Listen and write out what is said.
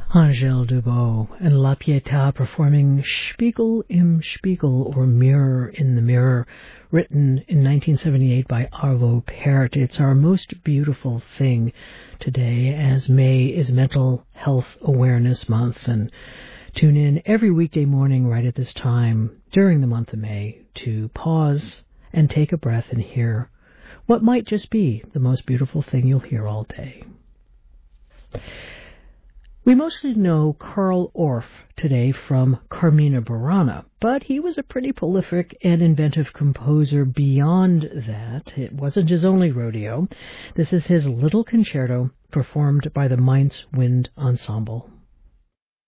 Angèle Dubot and La Pietà performing Spiegel im Spiegel, or Mirror in the Mirror, written in 1978 by Arvo Pärt. It's our most beautiful thing today, as May is Mental Health Awareness Month, and tune in every weekday morning right at this time during the month of May to pause and take a breath and hear what might just be the most beautiful thing you'll hear all day. We mostly know Carl Orff today from Carmina Burana, but he was a pretty prolific and inventive composer beyond that. It wasn't his only rodeo. This is his Little Concerto, performed by the Mainz Wind Ensemble.